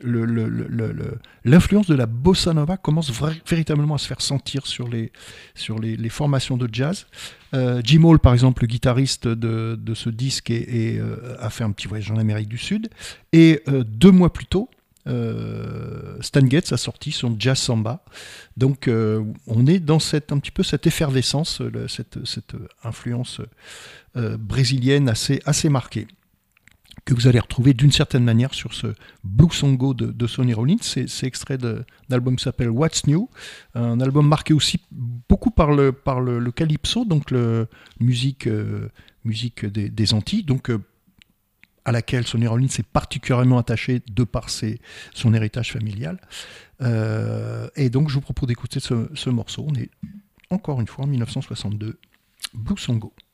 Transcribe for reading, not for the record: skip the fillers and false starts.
l'influence de la bossa nova commence véritablement à se faire sentir sur les formations de jazz. Jim Hall, par exemple, le guitariste de ce disque, a fait un petit voyage en Amérique du Sud. Et 2 mois plus tôt, Stan Getz a sorti son Jazz Samba. Donc on est dans un petit peu cette effervescence, cette influence brésilienne assez marquée, que vous allez retrouver d'une certaine manière sur ce Blue Songo de Sonny Rollins. C'est extrait d'un album qui s'appelle What's New, un album marqué aussi beaucoup par le calypso, donc musique des Antilles, donc à laquelle Sonny Rollins est particulièrement attaché de par son héritage familial. Et donc je vous propose d'écouter ce morceau. On est encore une fois en 1962, Blue Songo.